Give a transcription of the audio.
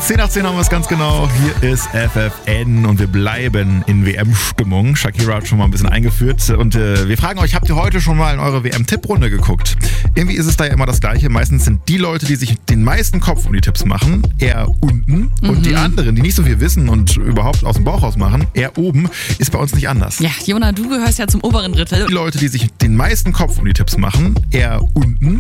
10 nach 10 haben wir es ganz genau. Hier ist FFN und wir bleiben in WM-Stimmung. Shakira hat schon mal ein bisschen eingeführt und wir fragen euch, habt ihr heute schon mal in eure WM-Tipprunde geguckt? Irgendwie ist es da ja immer das Gleiche. Meistens sind die Leute, die sich den meisten Kopf um die Tipps machen, eher unten und die anderen, die nicht so viel wissen und überhaupt aus dem Bauch raus machen, eher oben, ist bei uns nicht anders. Ja, Jona, du gehörst ja zum oberen Drittel. Die Leute, die sich den meisten Kopf um die Tipps machen, eher unten